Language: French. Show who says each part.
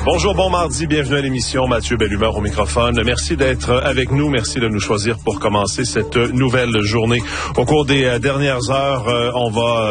Speaker 1: Bonjour, bon mardi, bienvenue à l'émission. Mathieu Bellumeur au microphone. Merci d'être avec nous. Merci de nous choisir pour commencer cette nouvelle journée. Au cours des dernières heures, on va